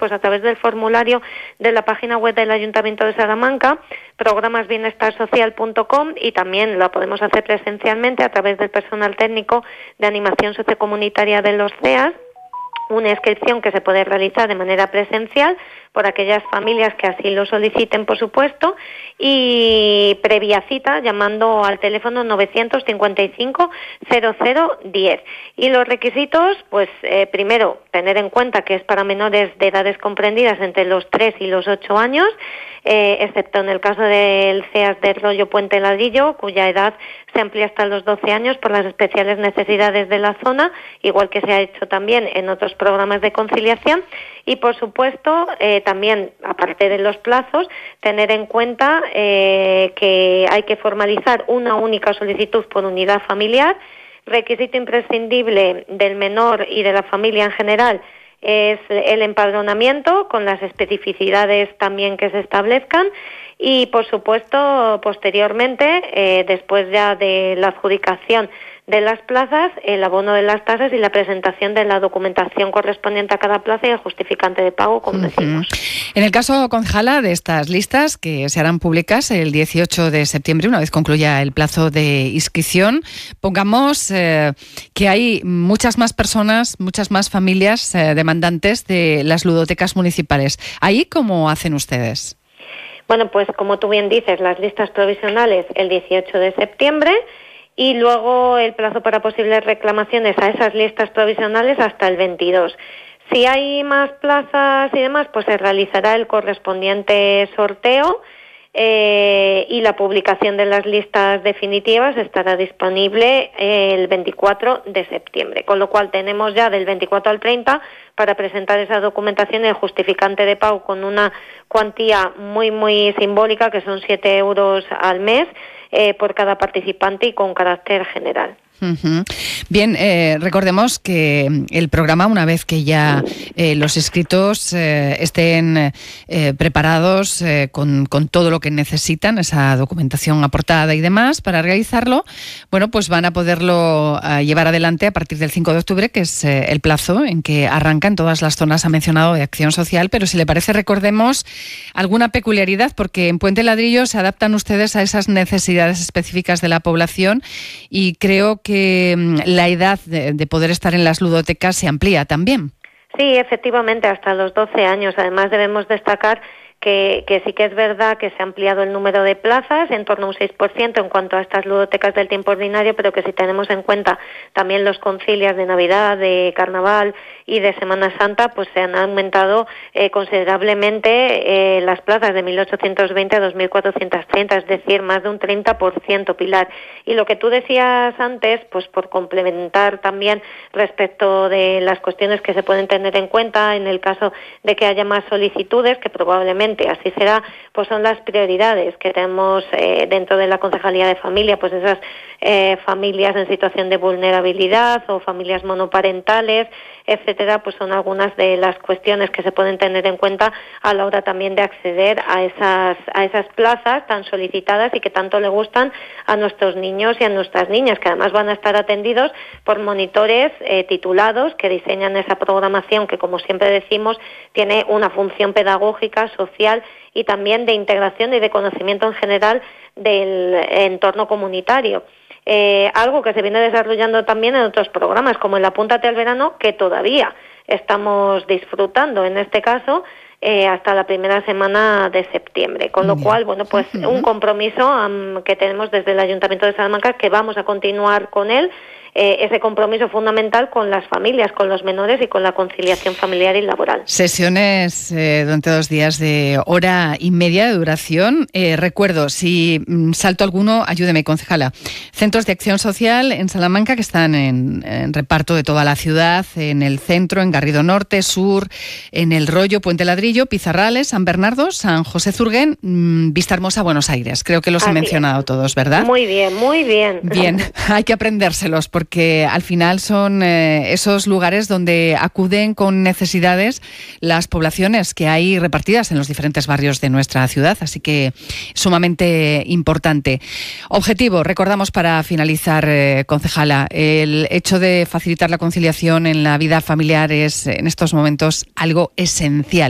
pues a través del formulario de la página web del Ayuntamiento de Salamanca, programasbienestarsocial.com, y también lo podemos hacer presencialmente a través del personal técnico de animación sociocomunitaria de los CEAS, una inscripción que se puede realizar de manera presencial por aquellas familias que así lo soliciten, por supuesto, y previa cita llamando al teléfono 955-0010. Y los requisitos, pues primero, tener en cuenta que es para menores de edades comprendidas entre los 3 y los 8 años, excepto en el caso del CEAS de Rollo Puente Ladrillo, cuya edad se amplía hasta los 12 años por las especiales necesidades de la zona, igual que se ha hecho también en otros programas de conciliación. Y, por supuesto, también, aparte de los plazos, tener en cuenta que hay que formalizar una única solicitud por unidad familiar. Requisito imprescindible del menor y de la familia en general es el empadronamiento, con las especificidades también que se establezcan, y, por supuesto, posteriormente, después ya de la adjudicación de las plazas, el abono de las tasas y la presentación de la documentación correspondiente a cada plaza y el justificante de pago, como decimos. En el caso, concejala, de estas listas que se harán públicas el 18 de septiembre, una vez concluya el plazo de inscripción, pongamos que hay muchas más personas, muchas más familias demandantes de las ludotecas municipales. ¿Ahí cómo hacen ustedes? Bueno, pues como tú bien dices, las listas provisionales el 18 de septiembre, y luego el plazo para posibles reclamaciones a esas listas provisionales hasta el 22. Si hay más plazas y demás, pues se realizará el correspondiente sorteo, y la publicación de las listas definitivas estará disponible el 24 de septiembre, con lo cual tenemos ya del 24 al 30 para presentar esa documentación y el justificante de pago con una cuantía muy, muy simbólica, que son 7 euros al mes por cada participante y con carácter general. Uh-huh. Bien, recordemos que el programa, una vez que ya los inscritos estén preparados con todo lo que necesitan, esa documentación aportada y demás, para realizarlo, bueno, pues van a poderlo llevar adelante a partir del 5 de octubre, que es el plazo en que arranca en todas las zonas, ha mencionado, de acción social. Pero si le parece, recordemos alguna peculiaridad, porque en Puente Ladrillo se adaptan ustedes a esas necesidades específicas de la población, y creo que la edad de poder estar en las ludotecas se amplía también. Sí, efectivamente, hasta los 12 años. Además, debemos destacar que sí que es verdad que se ha ampliado el número de plazas en torno a un 6% en cuanto a estas ludotecas del tiempo ordinario, pero que si tenemos en cuenta también los concilios de Navidad, de Carnaval y de Semana Santa, pues se han aumentado considerablemente las plazas de 1.820 a 2.430, es decir, más de un 30%, Pilar. Y lo que tú decías antes, pues por complementar también respecto de las cuestiones que se pueden tener en cuenta en el caso de que haya más solicitudes, que probablemente así será, pues son las prioridades que tenemos dentro de la Concejalía de Familia, pues esas familias en situación de vulnerabilidad o familias monoparentales, etcétera, pues son algunas de las cuestiones que se pueden tener en cuenta a la hora también de acceder a esas plazas tan solicitadas y que tanto le gustan a nuestros niños y a nuestras niñas, que además van a estar atendidos por monitores titulados que diseñan esa programación que, como siempre decimos, tiene una función pedagógica, social y también de integración y de conocimiento en general del entorno comunitario. Algo que se viene desarrollando también en otros programas, como el Apúntate al Verano, que todavía estamos disfrutando, en este caso, hasta la primera semana de septiembre. Con lo cual, bueno, pues un compromiso que tenemos desde el Ayuntamiento de Salamanca, que vamos a continuar con él, ese compromiso fundamental con las familias, con los menores y con la conciliación familiar y laboral. Sesiones durante 2 días de hora y media de duración. Recuerdo, si salto alguno, ayúdeme, concejala. Centros de acción social en Salamanca que están en reparto de toda la ciudad, en el centro, en Garrido Norte, Sur, en El Rollo, Puente Ladrillo, Pizarrales, San Bernardo, San José Zurguén, Vistahermosa, Buenos Aires. Creo que los he mencionado todos, ¿verdad? Muy bien, muy bien. Bien, hay que aprendérselos, porque al final son esos lugares donde acuden con necesidades las poblaciones que hay repartidas en los diferentes barrios de nuestra ciudad, así que sumamente importante. Objetivo, recordamos para finalizar, concejala, el hecho de facilitar la conciliación en la vida familiar es en estos momentos algo esencial.